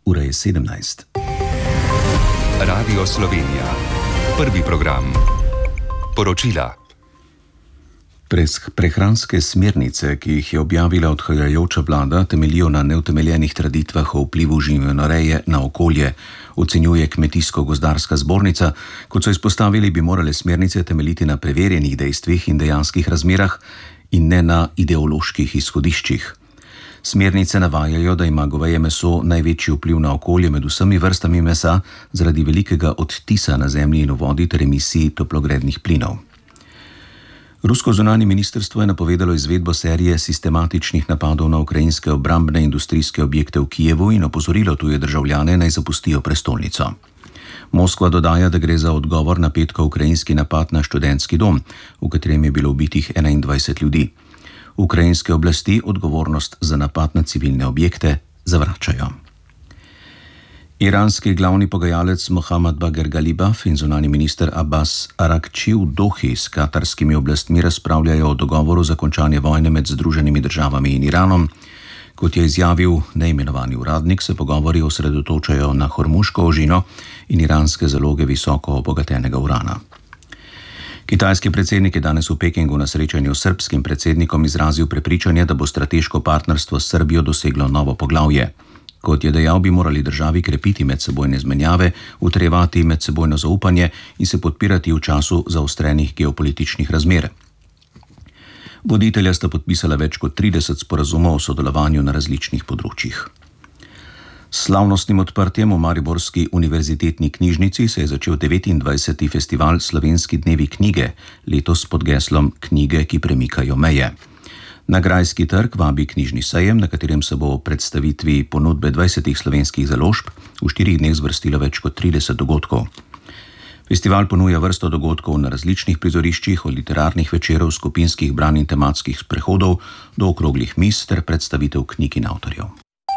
Ura je 17. Radio Slovenija. Prvi program. Poročila. Prehranske smernice, ki jih je objavila odhajajoča vlada, temeljijo na neutemeljenih trditvah o vplivu živinoreje na okolje, ocenjuje Kmetijsko-gozdarska zbornica. Kot so izpostavili, bi morale smernice temeljiti na preverjenih dejstvih in dejanskih razmerah in ne na ideoloških izhodiščih. Smernice navajajo, da ima goveje meso največji vpliv na okolje med vsemi vrstami mesa zaradi velikega odtisa na zemlji in v vodi ter emisij toplogrednih plinov. Rusko zunanje ministrstvo je napovedalo izvedbo serije sistematičnih napadov na ukrajinske obrambne industrijske objekte v Kijevu in opozorilo tuje državljane, naj zapustijo prestolnico. Moskva dodaja, da gre za odgovor na petkov ukrajinski napad na študentski dom, v katerem je bilo ubitih 21 ljudi. Ukrajinske oblasti odgovornost za napad na civilne objekte zavračajo. Iranski glavni pogajalec Mohammad Bagher Ghalibaf in zunanji minister Abbas Arakči v Dohi s katarskimi oblastmi razpravljajo o dogovoru za končanje vojne med Združenimi državami in Iranom. Kot je izjavil neimenovani uradnik, se pogovori osredotočajo na Hormuško ožino in iranske zaloge visoko obogatenega urana. Kitajski predsednik je danes v Pekingu na srečanju s srbskim predsednikom izrazil prepričanje, da bo strateško partnerstvo s Srbijo doseglo novo poglavje. Kot je dejal, bi morali državi krepiti medsebojne izmenjave, utrjevati medsebojno zaupanje in se podpirati v času zaostrenih geopolitičnih razmer. Voditelja sta podpisala več kot 30 sporazumov o sodelovanju na različnih področjih. S slavnostnim odprtjem v mariborski univerzitetni knjižnici se je začel 29. festival Slovenski dnevi knjige, letos pod geslom Knjige, ki premikajo meje. Na Grajski trg vabi knjižni sejem, na katerem se bo o predstavitvi ponudbe 20 slovenskih založb v 4 dneh zvrstilo več kot 30 dogodkov. Festival ponuja vrsto dogodkov na različnih prizoriščih, od literarnih večerov, skupinskih branj in tematskih sprehodov do okroglih miz ter predstavitev knjig in avtorjev.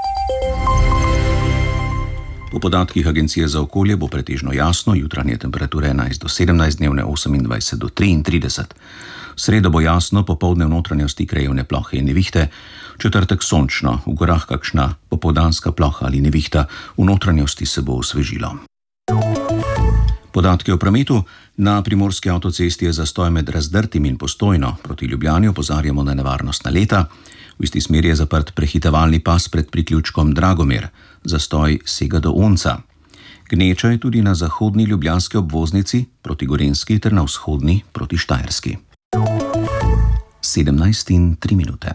Po podatkih Agencije za okolje bo pretežno jasno, jutranje temperature 11 do 17, dnevne 28 do 33. V sredo bo jasno, popoldne v notranjosti krajevne plohe in nevihte, v četrtek sončno, v gorah kakšna popoldanska ploha ali nevihta, v notranjosti se bo osvežilo. Podatki o prometu. Na primorski avtocesti je zastoj med Razdrtim in Postojno. Proti Ljubljani opozarjamo na nevarnostna leta. V isti smeri je zaprt prehitevalni pas pred priključkom Dragomir. Zastoj sega do Unca. Gneča je tudi na zahodni ljubljanski obvoznici proti Gorenjski ter na vzhodni proti Štajerski. 17:03.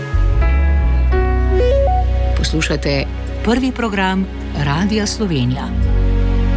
Poslušate prvi program Radia Slovenija.